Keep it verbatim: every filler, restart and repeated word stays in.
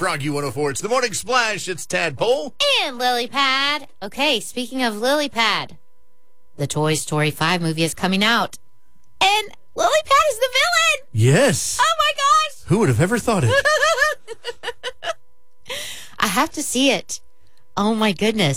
Rocky one oh four. It's the Morning Splash. It's Tadpole. And Lily Pad. Okay, speaking of Lily Pad, the Toy Story five movie is coming out. And Lily Pad is the villain. Yes. Oh, my gosh. Who would have ever thought it? I have to see it. Oh, my goodness.